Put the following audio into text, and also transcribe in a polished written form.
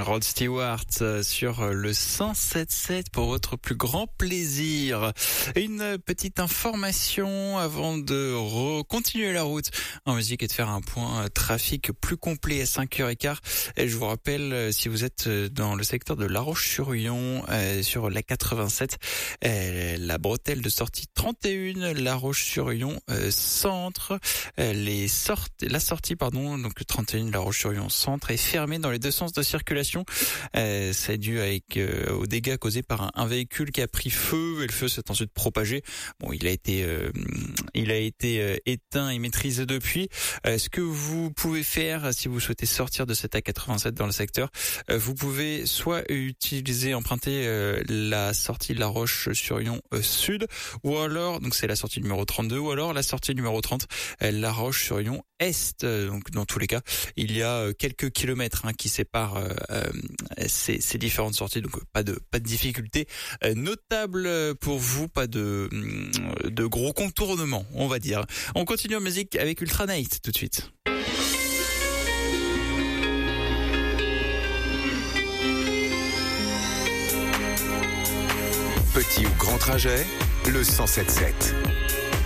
Rod Stewart sur le 107.7 pour votre plus grand plaisir. Une petite information avant de continuer la route en musique et de faire un point trafic plus complet à 5h15. Et je vous rappelle, si vous êtes dans le secteur de La Roche-sur-Yon, sur la 87, la bretelle de sortie 31, La Roche-sur-Yon centre, la sortie, donc le 31 La Roche-sur-Yon centre est fermée dans les deux sens de circulation. C'est dû aux dégâts causés par un véhicule qui a pris feu et le feu s'est ensuite propagé. Bon, il a été éteint et maîtrisé depuis. Ce que vous pouvez faire si vous souhaitez sortir de cette A87 dans le secteur, vous pouvez soit emprunter la sortie de La Roche-sur-Yon sud, ou alors, donc c'est la sortie numéro 32, ou alors la sortie numéro 30, La Roche-sur-Yon est. Donc dans tous les cas, il y a quelques kilomètres qui séparent ces différentes sorties, donc pas de difficulté notable pour vous, pas de gros contournements, on va dire. On continue en musique avec Ultra Night tout de suite. Petit ou grand trajet, le 107.7.